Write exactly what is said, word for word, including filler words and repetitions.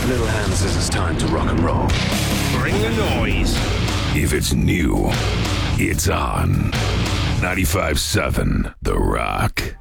Little Hand says it's time to rock and roll. Bring the noise. If it's new, it's on. ninety-five seven The Rock.